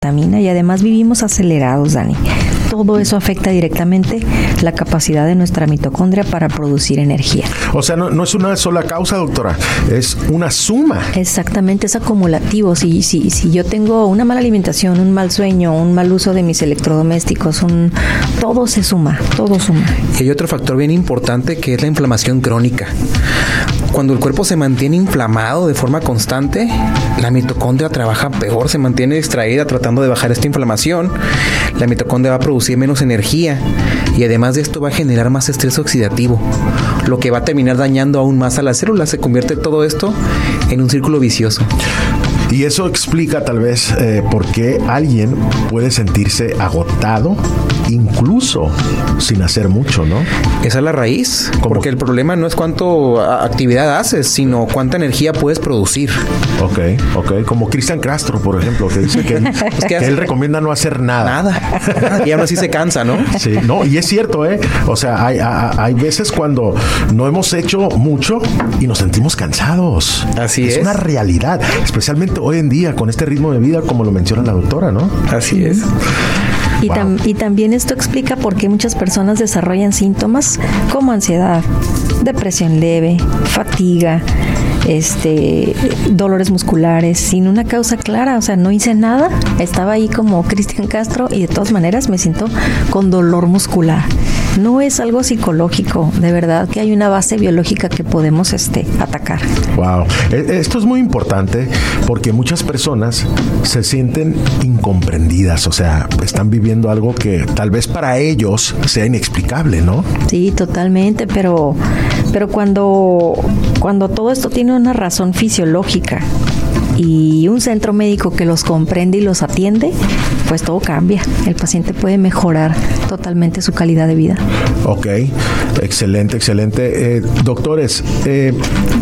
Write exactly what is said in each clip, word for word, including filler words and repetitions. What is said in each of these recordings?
contamina y además vivimos acelerados, Dani. Todo eso afecta directamente la capacidad de nuestra mitocondria para producir energía. O sea, no, no es una sola causa, doctora, es una suma. Exactamente, es acumulativo. Si, si, si yo tengo una mala alimentación, un mal sueño, un mal uso de mis electrodomésticos, un, todo se suma, todo suma. Y hay otro factor bien importante que es la inflamación crónica. Cuando el cuerpo se mantiene inflamado de forma constante, la mitocondria trabaja peor, se mantiene distraída tratando de bajar esta inflamación. La mitocondria va a producir menos energía y además de esto va a generar más estrés oxidativo, lo que va a terminar dañando aún más a las células. Se convierte todo esto en un círculo vicioso. Y eso explica tal vez eh, por qué alguien puede sentirse agotado, incluso sin hacer mucho, ¿no? Esa es la raíz, ¿Cómo? Porque el problema no es cuánto actividad haces, sino cuánta energía puedes producir. Ok, ok. Como Cristian Castro, por ejemplo, que dice que él, Es que que hace- él recomienda no hacer nada. Nada. Y aún así se cansa, ¿no? Sí, no, y es cierto, ¿eh? O sea, hay, hay, hay veces cuando no hemos hecho mucho y nos sentimos cansados. Así es. Es una realidad, especialmente hoy en día con este ritmo de vida, como lo menciona la doctora, ¿no? Así es. Y, Wow. tam- y también esto explica por qué muchas personas desarrollan síntomas como ansiedad, depresión leve, fatiga, este, dolores musculares, sin una causa clara. O sea, no hice nada, estaba ahí como Cristian Castro y de todas maneras me siento con dolor muscular. No es algo psicológico, de verdad que hay una base biológica que podemos este, atacar. Wow. E- Esto es muy importante porque muchas personas se sienten incomprendidas, o sea, están viviendo algo que tal vez para ellos sea inexplicable, ¿no? Sí, totalmente, pero, pero cuando, cuando todo esto tiene una razón fisiológica y un centro médico que los comprende y los atiende, pues todo cambia. El paciente puede mejorar totalmente su calidad de vida. Ok, excelente, excelente. Eh, doctores, eh,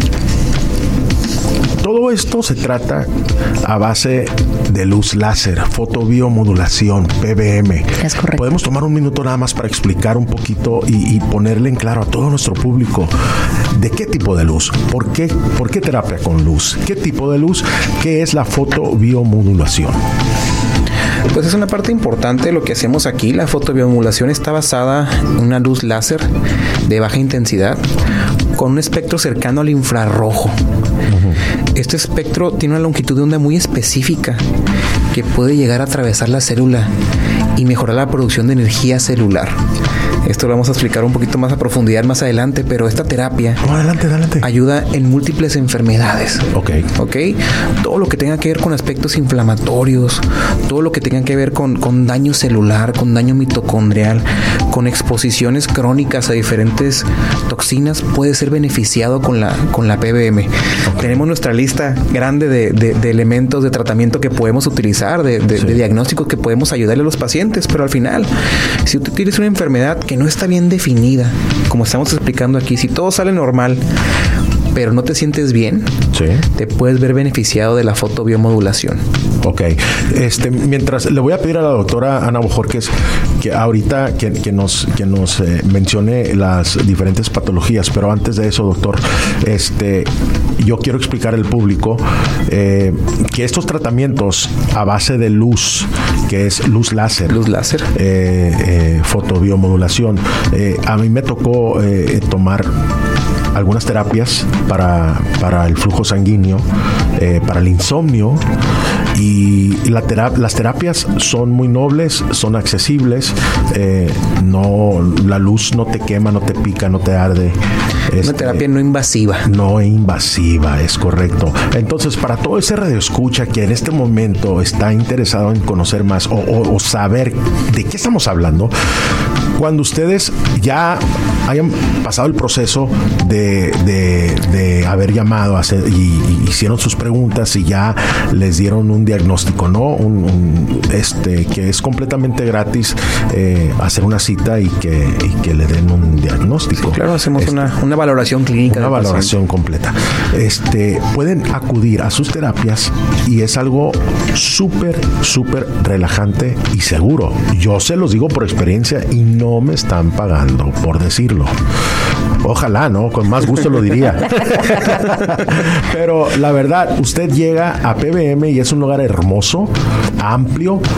todo esto se trata a base de luz láser, fotobiomodulación, P B M. Es correcto. Podemos tomar un minuto nada más para explicar un poquito y, y ponerle en claro a todo nuestro público de qué tipo de luz, por qué, por qué terapia con luz, qué tipo de luz, qué es la fotobiomodulación. Pues es una parte importante de lo que hacemos aquí. La fotobiomodulación está basada en una luz láser de baja intensidad con un espectro cercano al infrarrojo. Este espectro tiene una longitud de onda muy específica que puede llegar a atravesar la célula y mejorar la producción de energía celular. Esto lo vamos a explicar un poquito más a profundidad más adelante, pero esta terapia Oh, adelante, adelante. ayuda en múltiples enfermedades. Ok. ¿Ok? Todo lo que tenga que ver con aspectos inflamatorios, todo lo que tenga que ver con, con daño celular, con daño mitocondrial, con exposiciones crónicas a diferentes toxinas, puede ser beneficiado con la, con la P B M. Okay. Tenemos nuestra lista grande de, de, de elementos de tratamiento que podemos utilizar, de, de, sí. de diagnósticos que podemos ayudarle a los pacientes, pero al final, si tú tienes una enfermedad que no está bien definida, como estamos explicando aquí, si todo sale normal, pero no te sientes bien, sí. te puedes ver beneficiado de la fotobiomodulación. Ok. Este, mientras le voy a pedir a la doctora Ana Bojorquez que ahorita que, que nos, que nos eh, mencione las diferentes patologías, pero antes de eso, doctor, este, yo quiero explicar al público eh, que estos tratamientos a base de luz, que es luz láser, luz láser, eh, eh, fotobiomodulación, eh, a mí me tocó eh, tomar algunas terapias para, para el flujo sanguíneo, eh, para el insomnio, y la terap- las terapias son muy nobles, son accesibles, eh, no, la luz no te quema, no te pica, no te arde. Una este, terapia no invasiva. No invasiva, es correcto. Entonces, para todo ese radioescucha que en este momento está interesado en conocer más o, o, o saber de qué estamos hablando, cuando ustedes ya hayan pasado el proceso de, de, de haber llamado a hacer, y, y hicieron sus preguntas y ya les dieron un diagnóstico, ¿no? Un, un, este, que es completamente gratis, eh, hacer una cita y que, y que le den un diagnóstico. Sí, claro, hacemos este, una, una valoración clínica. Una valoración completa. Este, pueden acudir a sus terapias y es algo súper, súper relajante y seguro. Yo se los digo por experiencia y no me están pagando por decirlo. Ojalá, ¿no? Con más gusto lo diría. Pero la verdad, usted llega a P B M y es un lugar hermoso, amplio,